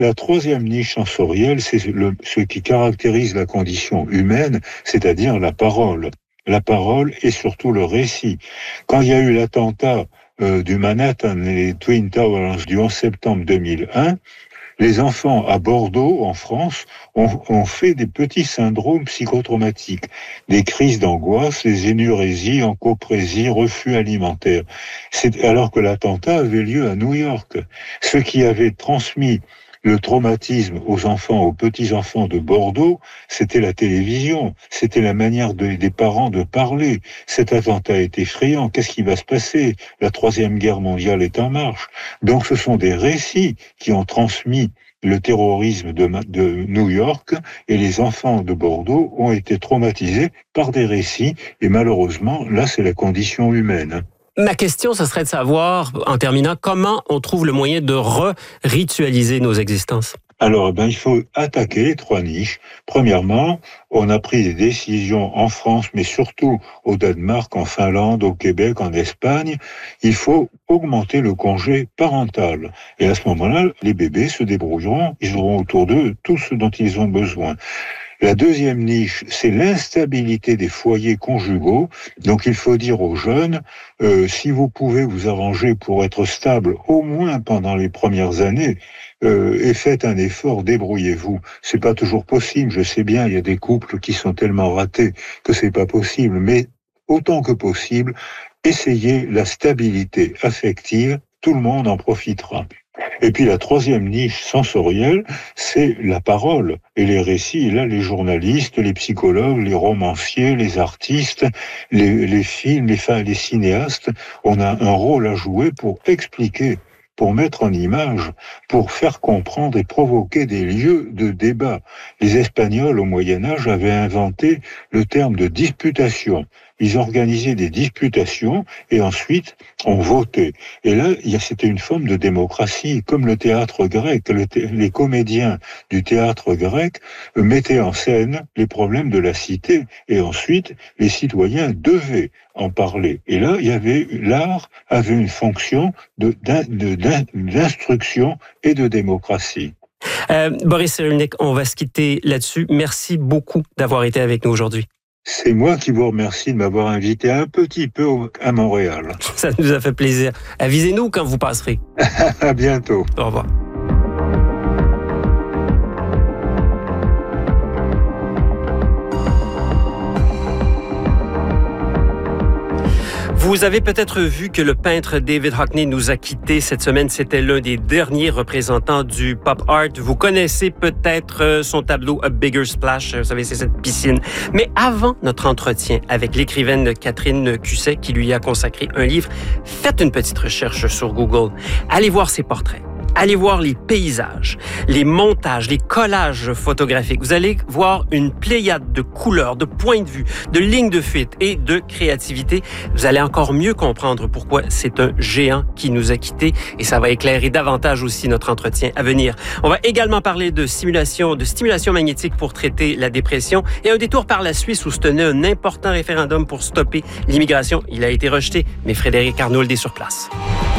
La troisième niche sensorielle, c'est ce qui caractérise la condition humaine, c'est-à-dire la parole. La parole et surtout le récit. Quand il y a eu l'attentat du Manhattan et les Twin Towers du 11 septembre 2001, les enfants à Bordeaux, en France, ont fait des petits syndromes psychotraumatiques, des crises d'angoisse, des énurésies, encoprésies, refus alimentaires. C'est alors que l'attentat avait lieu à New York. Ce qui avait transmis le traumatisme aux enfants, aux petits-enfants de Bordeaux, c'était la télévision, c'était la manière des parents de parler. Cet attentat est effrayant, qu'est-ce qui va se passer? La Troisième Guerre mondiale est en marche. Donc ce sont des récits qui ont transmis le terrorisme de New York, et les enfants de Bordeaux ont été traumatisés par des récits, et malheureusement, là c'est la condition humaine. Ma question, ce serait de savoir, en terminant, comment on trouve le moyen de ritualiser nos existences? Alors, il faut attaquer les trois niches. Premièrement, on a pris des décisions en France, mais surtout au Danemark, en Finlande, au Québec, en Espagne. Il faut augmenter le congé parental. Et à ce moment-là, les bébés se débrouilleront. Ils auront autour d'eux tout ce dont ils ont besoin. La deuxième niche, c'est l'instabilité des foyers conjugaux. Donc, il faut dire aux jeunes, si vous pouvez vous arranger pour être stable, au moins pendant les premières années, et faites un effort, débrouillez-vous. C'est pas toujours possible, je sais bien, il y a des couples qui sont tellement ratés que c'est pas possible, mais autant que possible, essayez la stabilité affective, tout le monde en profitera. Et puis la troisième niche sensorielle, c'est la parole et les récits. Et là, les journalistes, les psychologues, les romanciers, les artistes, les films, les cinéastes, on a un rôle à jouer pour expliquer, pour mettre en image, pour faire comprendre et provoquer des lieux de débat. Les Espagnols, au Moyen-Âge, avaient inventé le terme de disputation. Ils organisaient des disputations et ensuite on votait. Et là, c'était une forme de démocratie, comme le théâtre grec. Les comédiens du théâtre grec mettaient en scène les problèmes de la cité et ensuite les citoyens devaient en parler. Et là, l'art avait une fonction d'instruction et de démocratie. Boris Cyrulnik, on va se quitter là-dessus. Merci beaucoup d'avoir été avec nous aujourd'hui. C'est moi qui vous remercie de m'avoir invité un petit peu à Montréal. Ça nous a fait plaisir. Avisez-nous quand vous passerez. À bientôt. Au revoir. Vous avez peut-être vu que le peintre David Hockney nous a quittés cette semaine. C'était l'un des derniers représentants du pop art. Vous connaissez peut-être son tableau A Bigger Splash. Vous savez, c'est cette piscine. Mais avant notre entretien avec l'écrivaine Catherine Cusset, qui lui a consacré un livre, faites une petite recherche sur Google. Allez voir ses portraits. Allez voir les paysages, les montages, les collages photographiques. Vous allez voir une pléiade de couleurs, de points de vue, de lignes de fuite et de créativité. Vous allez encore mieux comprendre pourquoi c'est un géant qui nous a quittés et ça va éclairer davantage aussi notre entretien à venir. On va également parler de stimulation magnétique pour traiter la dépression et un détour par la Suisse où se tenait un important référendum pour stopper l'immigration. Il a été rejeté, mais Frédéric Arnould est sur place.